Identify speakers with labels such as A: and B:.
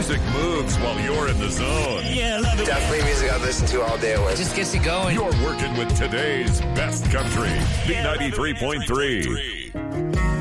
A: music moves while you're in the zone.
B: Yeah, I love it.
C: Definitely music I listen to all day.
B: Just gets you going.
A: You're working with today's best country. B93.3.